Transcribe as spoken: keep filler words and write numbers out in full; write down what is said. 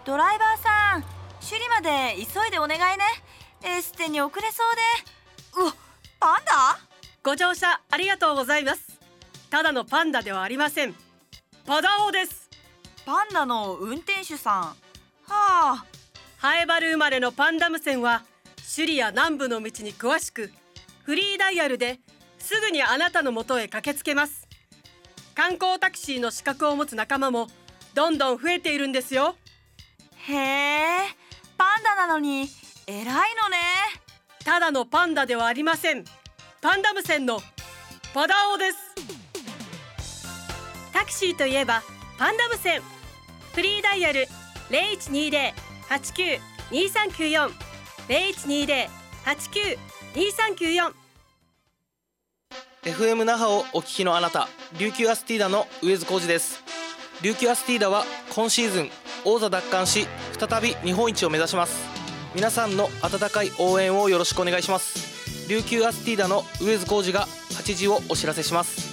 ドライバーさん、首里まで急いでお願いね。エステに遅れそうで。うわ、パンダ？ ご乗車ありがとうございます。ただのパンダではありません。パダオです。 パンダの運転手さん。はあ。 ハエバル生まれのパンダム線は首里や南部の道に詳しく、フリーダイヤルですぐにあなたの元へ駆けつけます。観光タクシーの資格を持つ仲間もどんどん増えているんですよ。 へえ、パンダなのに偉いのね。 ただのパンダではありません。パンダム線のパダオです。タクシーといえばパンダム線。フリーダイヤル ゼロいちにゼロ はちきゅう にさんきゅうよん ゼロいちにゼロ はちきゅう にさんきゅうよん。 エフエム 那覇をお聞きのあなた、琉球アスティーダの上津浩二です。琉球アスティーダは今シーズン王座奪還し、再び日本一を目指します。皆さんの温かい応援をよろしくお願いします。琉球アスティーダの上津浩二がはちじをお知らせします。